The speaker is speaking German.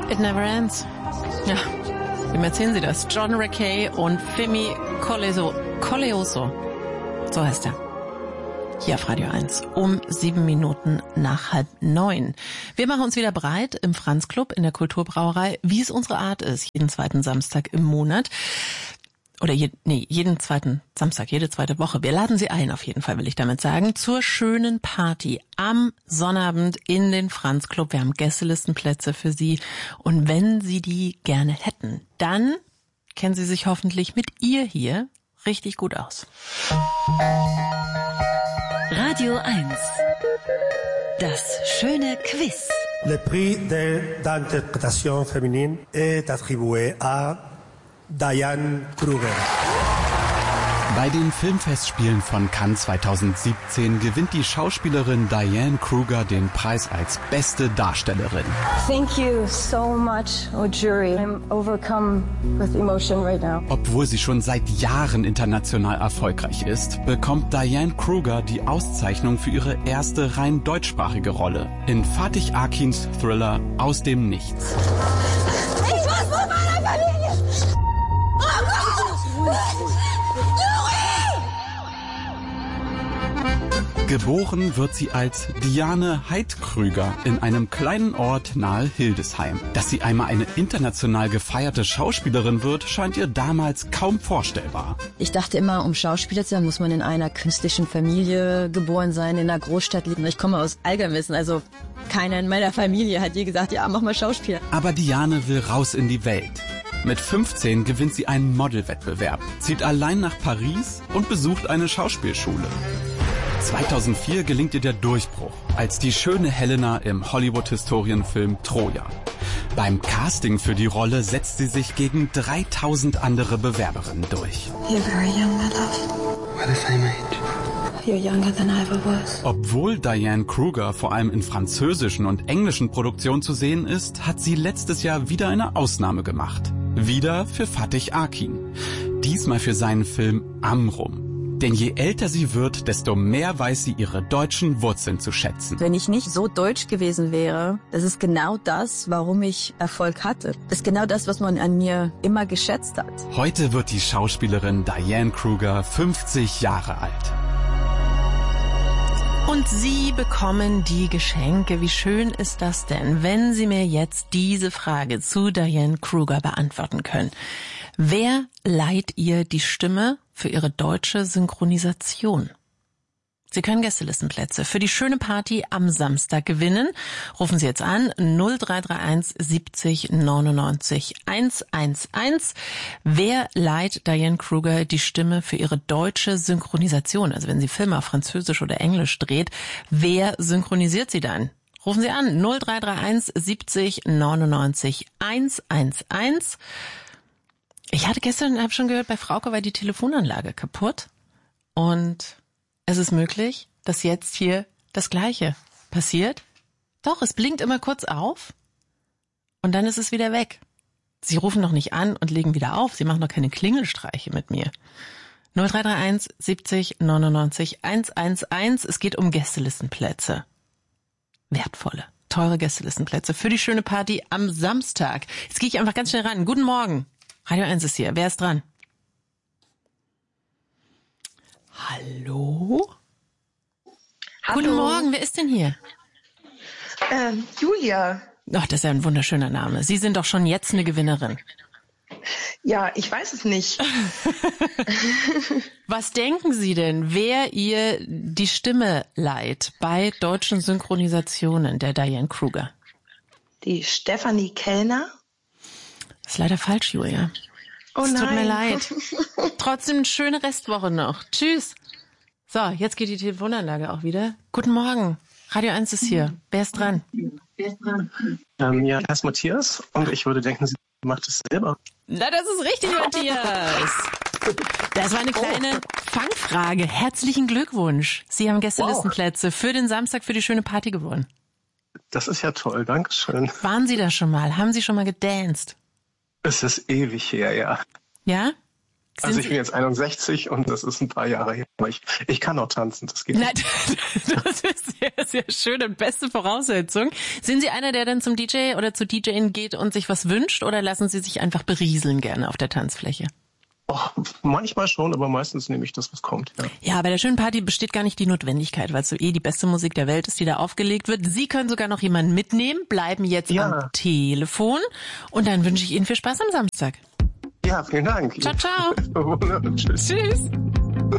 It Never Ends. Ja, wem erzählen Sie das? John Rakey und Femi Koleoso. So heißt er. Hier auf Radio 1 um 7 Minuten nach 8:30. Wir machen uns wieder bereit im Franz Club in der Kulturbrauerei, wie es unsere Art ist, jeden zweiten Samstag im Monat. Oder jeden zweiten Samstag, jede zweite Woche. Wir laden Sie ein, auf jeden Fall will ich damit sagen, zur schönen Party am Sonnabend in den Franz Club. Wir haben Gästelistenplätze für Sie. Und wenn Sie die gerne hätten, dann kennen Sie sich hoffentlich mit ihr hier richtig gut aus. Radio 1. Das schöne Quiz. Le prix d'interprétation féminine est attribué à Diane Kruger. Bei den Filmfestspielen von Cannes 2017 gewinnt die Schauspielerin Diane Kruger den Preis als beste Darstellerin. Thank you so much, oh jury. I'm overcome with emotion right now. Obwohl sie schon seit Jahren international erfolgreich ist, bekommt Diane Kruger die Auszeichnung für ihre erste rein deutschsprachige Rolle in Fatih Akins Thriller Aus dem Nichts. Ich muss von meiner Familie! Oh Gott! Geboren wird sie als Diane Heidkrüger in einem kleinen Ort nahe Hildesheim. Dass sie einmal eine international gefeierte Schauspielerin wird, scheint ihr damals kaum vorstellbar. Ich dachte immer, um Schauspieler zu sein, muss man in einer künstlichen Familie geboren sein, in einer Großstadt leben. Ich komme aus Algermissen, also keiner in meiner Familie hat je gesagt, ja, mach mal Schauspieler. Aber Diane will raus in die Welt. Mit 15 gewinnt sie einen Modelwettbewerb, zieht allein nach Paris und besucht eine Schauspielschule. 2004 gelingt ihr der Durchbruch als die schöne Helena im Hollywood-Historienfilm Troja. Beim Casting für die Rolle setzt sie sich gegen 3000 andere Bewerberinnen durch. You're very young, my love. We're the same age. You're younger than I ever was. Obwohl Diane Kruger vor allem in französischen und englischen Produktionen zu sehen ist, hat sie letztes Jahr wieder eine Ausnahme gemacht. Wieder für Fatih Akin. Diesmal für seinen Film Amrum. Denn je älter sie wird, desto mehr weiß sie ihre deutschen Wurzeln zu schätzen. Wenn ich nicht so deutsch gewesen wäre, das ist genau das, warum ich Erfolg hatte. Das ist genau das, was man an mir immer geschätzt hat. Heute wird die Schauspielerin Diane Kruger 50 Jahre alt. Und Sie bekommen die Geschenke. Wie schön ist das denn, wenn Sie mir jetzt diese Frage zu Diane Kruger beantworten können. Wer leiht ihr die Stimme für Ihre deutsche Synchronisation? Sie können Gästelistenplätze für die schöne Party am Samstag gewinnen. Rufen Sie jetzt an 0331 70 99 111. Wer leiht Diane Kruger die Stimme für ihre deutsche Synchronisation? Also wenn sie Filme auf Französisch oder Englisch dreht, wer synchronisiert sie dann? Rufen Sie an 0331 70 99 111. Ich hatte gestern, habe schon gehört, bei Frauke war die Telefonanlage kaputt. Und es ist möglich, dass jetzt hier das Gleiche passiert. Doch, es blinkt immer kurz auf und dann ist es wieder weg. Sie rufen noch nicht an und legen wieder auf. Sie machen noch keine Klingelstreiche mit mir. 0331 70 99 111. Es geht um Gästelistenplätze. Wertvolle, teure Gästelistenplätze für die schöne Party am Samstag. Jetzt gehe ich einfach ganz schnell ran. Guten Morgen. Radio 1 ist hier. Wer ist dran? Hallo? Hallo. Guten Morgen. Wer ist denn hier? Julia. Ach, das ist ja ein wunderschöner Name. Sie sind doch schon jetzt eine Gewinnerin. Ja, ich weiß es nicht. Was denken Sie denn, wer ihr die Stimme leiht bei deutschen Synchronisationen der Diane Kruger? Die Stefanie Kellner. Das ist leider falsch, Julia. Oh es nein. tut mir leid. Trotzdem eine schöne Restwoche noch. Tschüss. So, jetzt geht die Telefonanlage auch wieder. Guten Morgen. Radio 1 ist hier. Wer ist dran? Ja, das ist Matthias und ich würde denken, sie macht es selber. Na, das ist richtig, Matthias. Das war eine kleine Fangfrage. Herzlichen Glückwunsch. Sie haben Gästelistenplätze für den Samstag für die schöne Party gewonnen. Das ist ja toll, Dankeschön. Waren Sie da schon mal? Haben Sie schon mal gedanced? Es ist ewig her, ja. Ja? Also ich bin jetzt 61 und das ist ein paar Jahre her. Aber ich kann noch tanzen, das geht. Nein, das ist sehr, sehr schön und beste Voraussetzung. Sind Sie einer, der dann zum DJ oder zu DJing geht und sich was wünscht oder lassen Sie sich einfach berieseln gerne auf der Tanzfläche? Manchmal schon, aber meistens nehme ich das, was kommt. Ja, bei der schönen Party besteht gar nicht die Notwendigkeit, weil es so die beste Musik der Welt ist, die da aufgelegt wird. Sie können sogar noch jemanden mitnehmen, bleiben jetzt am Telefon und dann wünsche ich Ihnen viel Spaß am Samstag. Ja, vielen Dank. Ciao, ciao. Tschüss. Tschüss.